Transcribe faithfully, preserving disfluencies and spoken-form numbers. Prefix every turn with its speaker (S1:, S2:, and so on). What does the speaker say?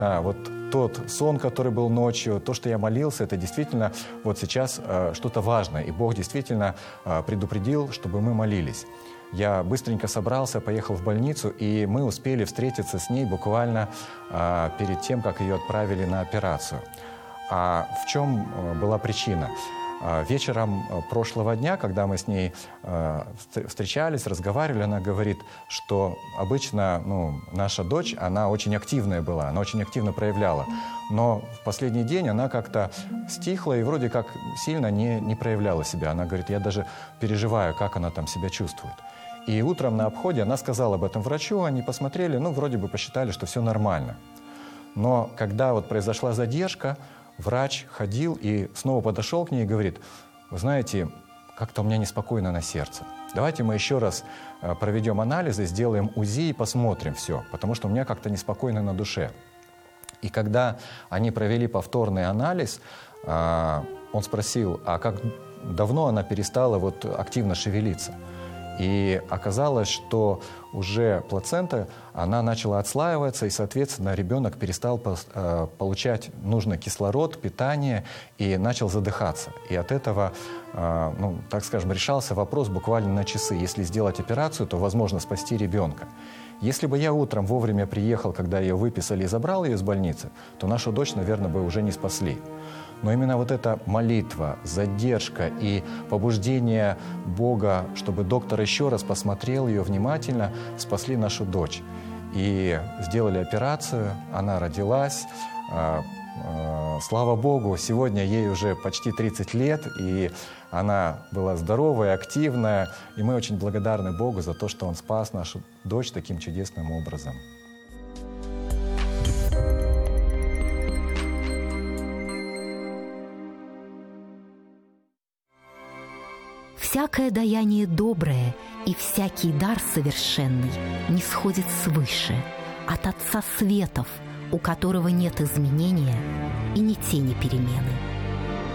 S1: А, вот тот сон, который был ночью, то, что я молился, это действительно вот сейчас э, что-то важное. И Бог действительно э, предупредил, чтобы мы молились. Я быстренько собрался, поехал в больницу, и мы успели встретиться с ней буквально э, перед тем, как ее отправили на операцию. А в чем э, была причина? Вечером прошлого дня, когда мы с ней э, встречались, разговаривали, она говорит, что обычно ну, наша дочь, она очень активная была, она очень активно проявляла. Но в последний день она как-то стихла и вроде как сильно не, не проявляла себя. Она говорит, я даже переживаю, как она там себя чувствует. И утром на обходе она сказала об этом врачу, они посмотрели, ну, вроде бы посчитали, что все нормально. Но когда вот произошла задержка, врач ходил и снова подошел к ней и говорит, вы знаете, как-то у меня неспокойно на сердце. Давайте мы еще раз проведем анализы, сделаем УЗИ и посмотрим все, потому что у меня как-то неспокойно на душе. И когда они провели повторный анализ, он спросил, а как давно она перестала вот активно шевелиться? И оказалось, что уже плацента, она начала отслаиваться, и, соответственно, ребенок перестал э, получать нужный кислород, питание, и начал задыхаться. И от этого, э, ну, так скажем, решался вопрос буквально на часы. Если сделать операцию, то возможно спасти ребенка. Если бы я утром вовремя приехал, когда ее выписали и забрал ее из больницы, то нашу дочь, наверное, бы уже не спасли. Но именно вот эта молитва, задержка и побуждение Бога, чтобы доктор еще раз посмотрел ее внимательно, спасли нашу дочь. И сделали операцию, она родилась. Слава Богу, сегодня ей уже почти тридцать лет, и она была здоровая, активная. И мы очень благодарны Богу за то, что Он спас нашу дочь таким чудесным образом.
S2: Всякое даяние доброе и всякий дар совершенный не сходит свыше, от Отца Светов, у которого нет изменения и ни тени перемены.